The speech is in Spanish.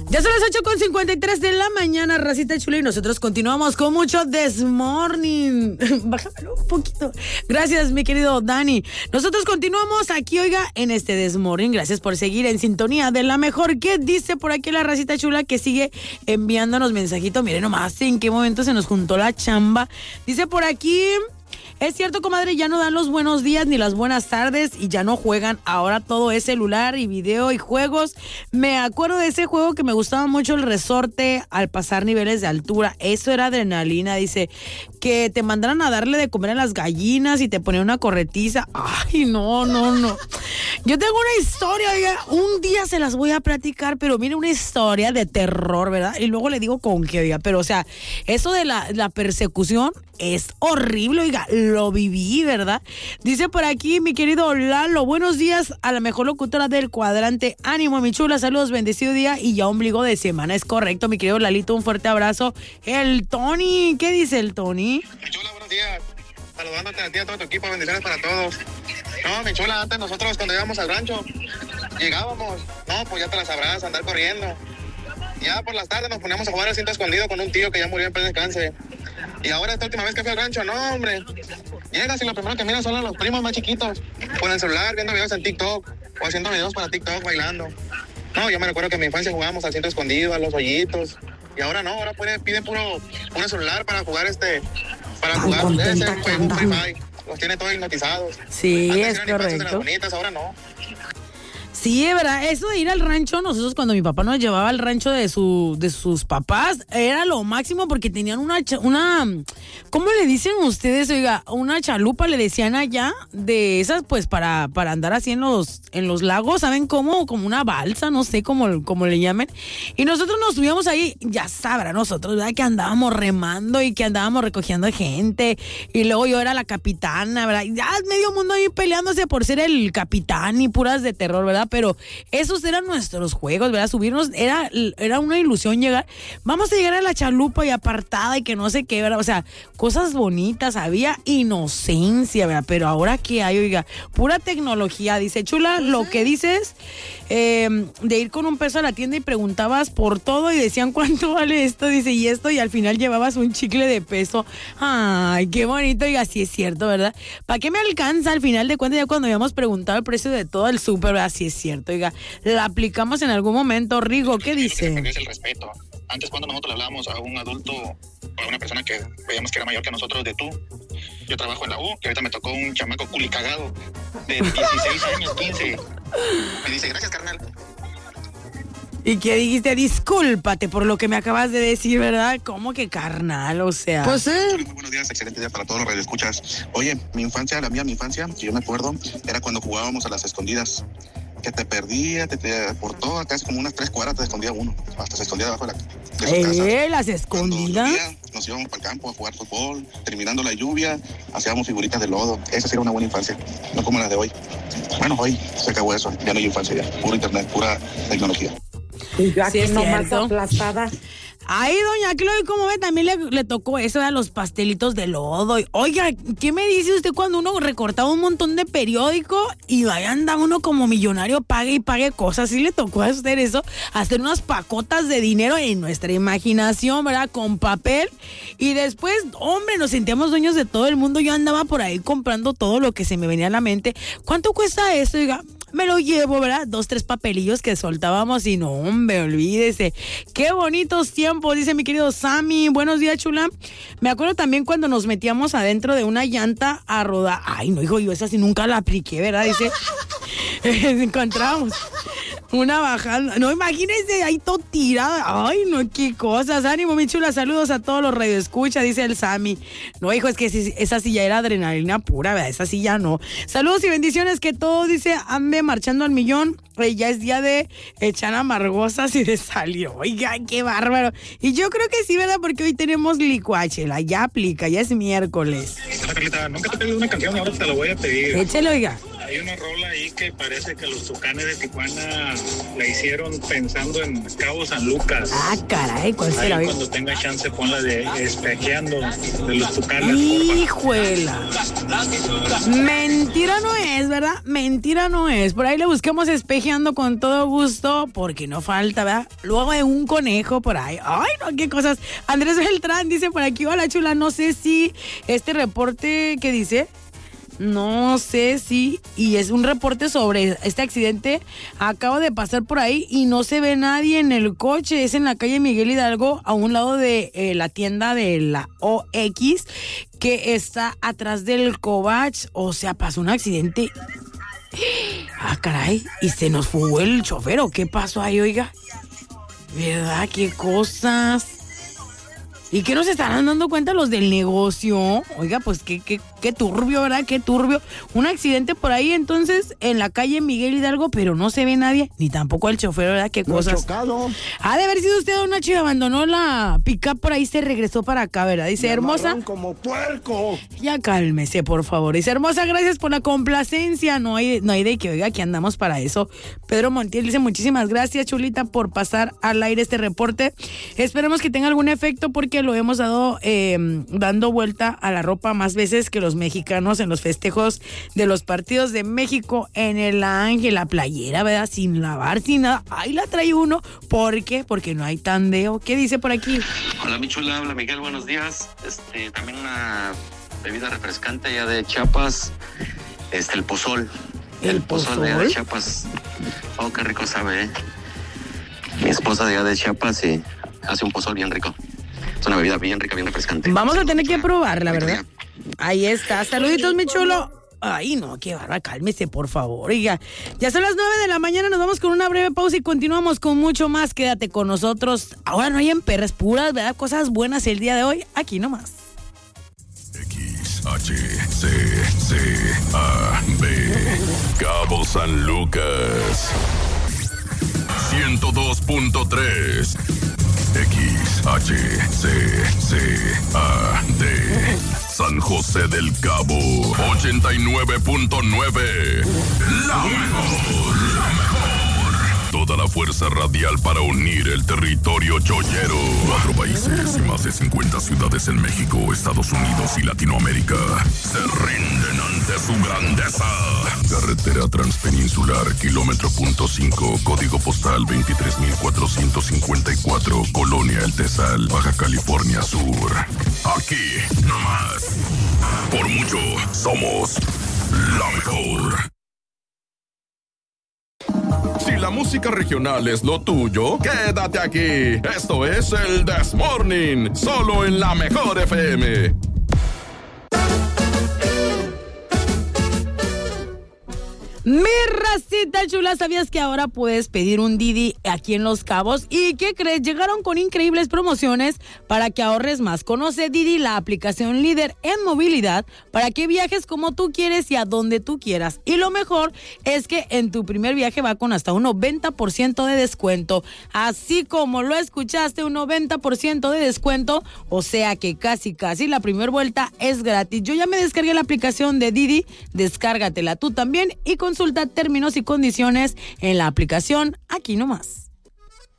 Ya son las 8:53 de la mañana, racita chula, y nosotros continuamos con mucho This Morning. Bájamelo un poquito. Gracias, mi querido Dani. Nosotros continuamos aquí, oiga, en este This Morning. Gracias por seguir en sintonía de la mejor. ¿Qué dice por aquí la racita chula que sigue enviándonos mensajitos? Miren nomás en qué momento se nos juntó la chamba. Dice por aquí... Es cierto, comadre, ya no dan los buenos días ni las buenas tardes y ya no juegan. Ahora todo es celular y video y juegos. Me acuerdo de ese juego que me gustaba mucho, el resorte al pasar niveles de altura. Eso era adrenalina, dice. Que te mandaran a darle de comer a las gallinas y te ponían una corretiza. Ay, no. Yo tengo una historia, oiga. Un día se las voy a platicar, pero mire, una historia de terror, ¿verdad? Y luego le digo con qué, oiga. Pero, o sea, eso de la persecución es horrible, oiga. Lo viví, ¿verdad? Dice por aquí mi querido Lalo, buenos días a la mejor locutora del cuadrante. Ánimo, mi chula, saludos, bendecido día y ya ombligo de semana. Es correcto, mi querido Lalito, un fuerte abrazo. El Tony, ¿qué dice el Tony? Mi chula, buenos días. Saludándote a ti, a todo tu equipo, bendiciones para todos. No, mi chula, antes nosotros cuando íbamos al rancho, llegábamos, no, pues ya te la sabrás, andar corriendo. Ya por las tardes nos poníamos a jugar al cinto escondido con un tío que ya murió en paz descanse. Y ahora esta última vez que fui al rancho, no, hombre. Llegas y lo primero que miran son los primos más chiquitos, con el celular, viendo videos en TikTok, o haciendo videos para TikTok, bailando. No, yo me recuerdo que en mi infancia jugábamos al cinto escondido, a los hoyitos. Y ahora no, ahora piden puro celular para jugar ese juego Free Fire. Los tiene todos hipnotizados. Sí, antes es correcto. De las bonitas, ahora no. Sí, es verdad, eso de ir al rancho, nosotros cuando mi papá nos llevaba al rancho de sus papás, era lo máximo porque tenían una, ¿cómo le dicen ustedes? Oiga, una chalupa le decían allá, de esas pues para andar así en los lagos, ¿saben cómo? Como una balsa, no sé cómo le llamen. Y nosotros nos subíamos ahí, ya sabrá nosotros, ¿verdad? Que andábamos remando y que andábamos recogiendo gente. Y luego yo era la capitana, ¿verdad? Y ya medio mundo ahí peleándose por ser el capitán y puras de terror, ¿verdad? Pero esos eran nuestros juegos, ¿verdad? Subirnos, era una ilusión llegar. Vamos a llegar a la chalupa y apartada y que no sé qué, ¿verdad? O sea, cosas bonitas, había inocencia, ¿verdad? Pero ahora ¿qué hay, oiga? Pura tecnología. Dice, chula, lo que dices de ir con un peso a la tienda y preguntabas por todo y decían cuánto vale esto, dice, y esto, y al final llevabas un chicle de peso. Ay, qué bonito, oiga, sí es cierto, ¿verdad? ¿Para qué me alcanza al final de cuentas ya cuando habíamos preguntado el precio de todo el súper, ¿verdad? Sí es cierto, oiga, la aplicamos en algún momento. Rigo, ¿qué dice? Es el respeto. Antes cuando nosotros le hablábamos a un adulto, a una persona que veíamos que era mayor que nosotros, de tú. Yo trabajo en la U, que ahorita me tocó un chamaco culicagado de 16 años, 15. Me dice, gracias, carnal. ¿Y qué dijiste? Discúlpate por lo que me acabas de decir, ¿verdad? ¿Cómo que carnal? O sea... Pues muy buenos días, excelente día para todos los radioescuchas. Oye, mi infancia, que yo me acuerdo, era cuando jugábamos a las escondidas. Que te perdía, por todo, casi como unas 3 cuadras te escondía uno. Hasta se escondía debajo de su casa. ¿Las escondidas? Llovía, nos íbamos para el campo a jugar fútbol. Terminando la lluvia, hacíamos figuritas de lodo. Esa sí era una buena infancia, no como la de hoy. Bueno, hoy se acabó eso, ya no hay infancia ya. Puro internet, pura tecnología. Y yo aquí sí, nomás aplastada. Ay, doña Chloe, como ve, también le tocó eso a los pastelitos de lodo. Oiga, ¿qué me dice usted cuando uno recortaba un montón de periódico y ahí andaba uno como millonario, pague y pague cosas? ¿Sí le tocó hacer eso? Hacer unas pacotas de dinero en nuestra imaginación, ¿verdad? Con papel. Y después, hombre, nos sentíamos dueños de todo el mundo. Yo andaba por ahí comprando todo lo que se me venía a la mente. ¿Cuánto cuesta esto? Oiga, me lo llevo, ¿verdad? 2, 3 papelillos que soltábamos y no, hombre, olvídese. Qué bonitos tiempos, dice mi querido Sammy. Buenos días, chula. Me acuerdo también cuando nos metíamos adentro de una llanta a rodar. Ay, no, hijo, yo esa sí nunca la apliqué, ¿verdad? Dice, encontramos una bajada. No, imagínense, ahí todo tirada. Ay, no, qué cosas. Ánimo, mi chula, saludos a todos los radioescuchas, dice el Sammy. No, hijo, es que esa sí ya era adrenalina pura, ¿verdad? Esa sí ya no. Saludos y bendiciones, que todos, dice, ande marchando al millón. Ya es día de echar amargosas y de salir. Oiga, qué bárbaro. Y yo creo que sí, ¿verdad? Porque hoy tenemos licuachela. Ya aplica, ya es miércoles. Hola, Carlita, nunca te he pedido una canción y ahora te la voy a pedir. Échelo, oiga. Hay una rola ahí que parece que los Tucanes de Tijuana la hicieron pensando en Cabo San Lucas. Ah, caray, ¿cuál será? Ahí cuando tenga chance ponla de Espejeando de los Tucanes. ¡Hijuela! Mentira no es, ¿verdad? Mentira no es. Por ahí le busquemos Espejeando con todo gusto, porque no falta, ¿verdad? Luego de un conejo por ahí. ¡Ay, no! ¡Qué cosas! Andrés Beltrán dice por aquí, hola, chula, no sé si este reporte que dice... No sé si, y es un reporte sobre este accidente, acabo de pasar por ahí y no se ve nadie en el coche, es en la calle Miguel Hidalgo, a un lado de la tienda de la OX, que está atrás del Covach, o sea, pasó un accidente. Ah, caray, y se nos fugó el chofer, ¿o qué pasó ahí, oiga? ¿Verdad? ¿Qué cosas? ¿Y qué nos estarán dando cuenta los del negocio? Oiga, pues qué turbio, ¿verdad? Qué turbio. Un accidente por ahí, entonces, en la calle Miguel Hidalgo, pero no se ve nadie, ni tampoco el chofer, ¿verdad? Qué cosas. Chocado. Ha de haber sido usted, don Nacho, y abandonó la pick-up por ahí, se regresó para acá, ¿verdad? Dice, hermosa. Como puerco. Ya cálmese, por favor. Dice, hermosa, gracias por la complacencia. No hay de que, oiga, aquí andamos para eso. Pedro Montiel dice, muchísimas gracias, chulita, por pasar al aire este reporte. Esperemos que tenga algún efecto, porque lo hemos dado dando vuelta a la ropa más veces que los mexicanos en los festejos de los partidos de México en el Ángel, la playera, ¿verdad? Sin lavar, sin nada. Ahí la trae uno. ¿Por qué? Porque no hay tandeo. ¿Qué dice por aquí? Hola, mi chula. Hola, Miguel. Buenos días. También una bebida refrescante allá de Chiapas. El pozol. ¿El pozol de allá de Chiapas. Oh, qué rico sabe, ¿eh? Mi esposa de allá de Chiapas hace un pozol bien rico. Es una bebida bien rica, bien refrescante. Vamos a tener que probarla, ¿verdad? Ahí está. Saluditos, mi chulo. Ay, no, qué barba, cálmese, por favor. Oiga, ya son las 9 de la mañana, nos vamos con una breve pausa y continuamos con mucho más. Quédate con nosotros. Ahora no hay en perras puras, ¿verdad? Cosas buenas el día de hoy, aquí nomás. XHCCAB Cabo San Lucas 102.3 XHCCAD San José del Cabo 89.9 La mejor. Toda la fuerza radial para unir el territorio chollero. 4 países y más de 50 ciudades en México, Estados Unidos y Latinoamérica se rinden ante su grandeza. Carretera Transpeninsular, kilómetro .5, código postal 23,454, Colonia El Tesal, Baja California Sur. Aquí, nomás. Por mucho, somos la mejor. Si la música regional es lo tuyo, quédate aquí. Esto es el This Morning, solo en La Mejor FM. Mi racita chula, ¿sabías que ahora puedes pedir un Didi aquí en Los Cabos? ¿Y qué crees? Llegaron con increíbles promociones para que ahorres más. Conoce Didi, la aplicación líder en movilidad, para que viajes como tú quieres y a donde tú quieras. Y lo mejor es que en tu primer viaje va con hasta un 90% de descuento. Así como lo escuchaste, un 90% de descuento. O sea que casi la primera vuelta es gratis. Yo ya me descargué la aplicación de Didi, descárgatela tú también y consulta términos y condiciones en la aplicación aquí nomás.